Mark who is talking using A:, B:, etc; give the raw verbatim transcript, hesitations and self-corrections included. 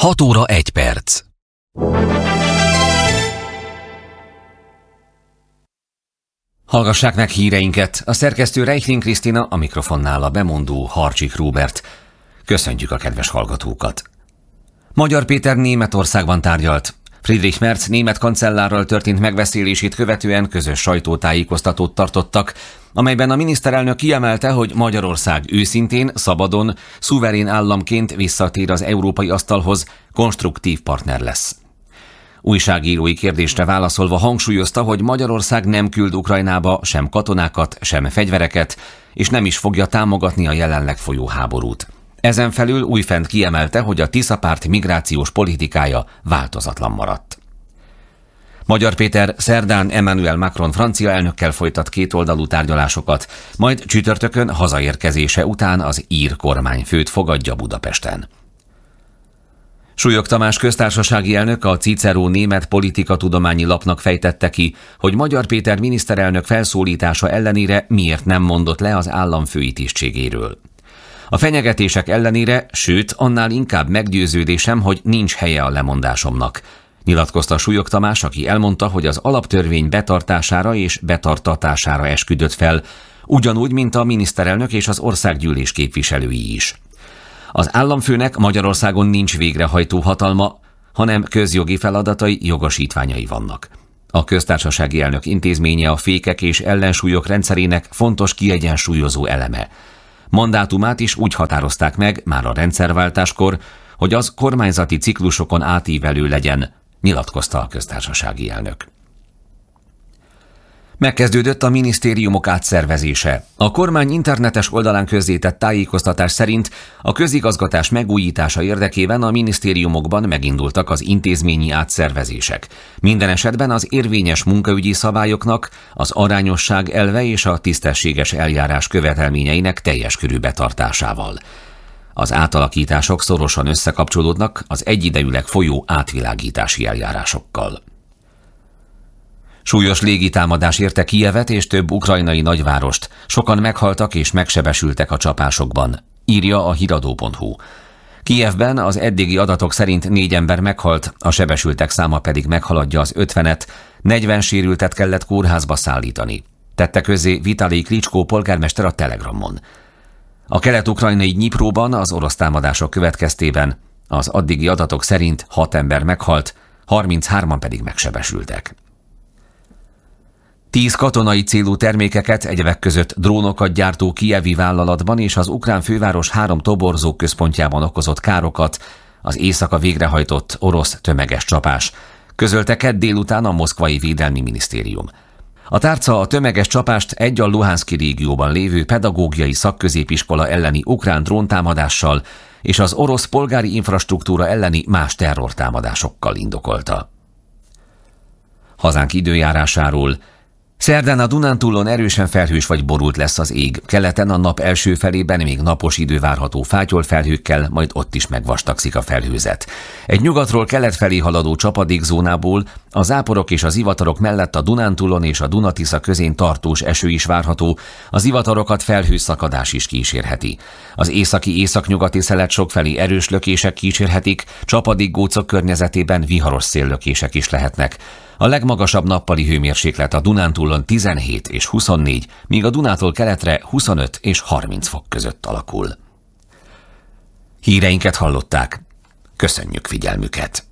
A: hat óra egy perc. Hallgassák meg híreinket. A szerkesztő Reichling Krisztina, a mikrofonnál a bemondó Harcsik Róbert. Köszöntjük a kedves hallgatókat. Magyar Péter Németországban tárgyalt. Friedrich Merz német kancellárral történt megbeszélését követően közös sajtótájékoztatót tartottak, amelyben a miniszterelnök kiemelte, hogy Magyarország őszintén, szabadon, szuverén államként visszatér az európai asztalhoz, konstruktív partner lesz. Újságírói kérdésre válaszolva hangsúlyozta, hogy Magyarország nem küld Ukrajnába sem katonákat, sem fegyvereket, és nem is fogja támogatni a jelenleg folyó háborút. Ezen felül újfent kiemelte, hogy a Tisza-párt migrációs politikája változatlan maradt. Magyar Péter szerdán Emmanuel Macron francia elnökkel folytat kétoldalú tárgyalásokat, majd csütörtökön hazaérkezése után az ír kormányfőt fogadja Budapesten. Súlyog Tamás köztársasági elnök a Cicero német politikatudományi lapnak fejtette ki, hogy Magyar Péter miniszterelnök felszólítása ellenére miért nem mondott le az államfői tisztségéről. A fenyegetések ellenére, sőt, annál inkább meggyőződésem, hogy nincs helye a lemondásomnak, nyilatkozta Súlyog Tamás, aki elmondta, hogy az alaptörvény betartására és betartatására esküdött fel, ugyanúgy, mint a miniszterelnök és az országgyűlés képviselői is. Az államfőnek Magyarországon nincs végrehajtó hatalma, hanem közjogi feladatai, jogosítványai vannak. A köztársasági elnök intézménye a fékek és ellensúlyok rendszerének fontos kiegyensúlyozó eleme. Mandátumát is úgy határozták meg már a rendszerváltáskor, hogy az kormányzati ciklusokon átívelő legyen, nyilatkozta a köztársasági elnök. Megkezdődött a minisztériumok átszervezése. A kormány internetes oldalán közzétett tájékoztatás szerint a közigazgatás megújítása érdekében a minisztériumokban megindultak az intézményi átszervezések. Minden esetben az érvényes munkaügyi szabályoknak, az arányosság elve és a tisztességes eljárás követelményeinek teljes körű betartásával. Az átalakítások szorosan összekapcsolódnak az egyidejűleg folyó átvilágítási eljárásokkal. Súlyos légitámadás érte Kijevet és több ukrajnai nagyvárost. Sokan meghaltak és megsebesültek a csapásokban, írja a híradó pont hu. Kijevben az eddigi adatok szerint négy ember meghalt, a sebesültek száma pedig meghaladja az ötvenet, negyven sérültet kellett kórházba szállítani. Tette közzé Vitalij Klicskó polgármester a Telegramon. A kelet-ukrajnai Dnyipróban az orosz támadások következtében az addigi adatok szerint hat ember meghalt, harminchárman pedig megsebesültek. Tíz katonai célú termékeket, egyebek között drónokat gyártó kijevi vállalatban és az ukrán főváros három toborzó központjában okozott károkat az éjszaka végrehajtott orosz tömeges csapás, közölte kedd délután a moszkvai védelmi minisztérium. A tárca a tömeges csapást egy a Luhanszki régióban lévő pedagógiai szakközépiskola elleni ukrán dróntámadással és az orosz polgári infrastruktúra elleni más terrortámadásokkal indokolta. Hazánk időjárásáról. Szerdán a Dunántúlon erősen felhős vagy borult lesz az ég. Keleten a nap első felében még napos idő várható fátyolfelhőkkel, majd ott is megvastagszik a felhőzet. Egy nyugatról kelet felé haladó csapadékzónából a záporok és a zivatarok mellett a Dunántúlon és a Duna-Tisza közén tartós eső is várható, a zivatarokat felhőszakadás is kísérheti. Az északi északnyugati szelet sokfelé erős lökések kísérhetik, csapadékgócok környezetében viharos széllökések is lehetnek. A legmagasabb nappali hőmérséklet a Dunántúlon tizenhét és huszonnégy, míg a Dunától keletre huszonöt és harminc fok között alakul. Híreinket hallották. Köszönjük figyelmüket!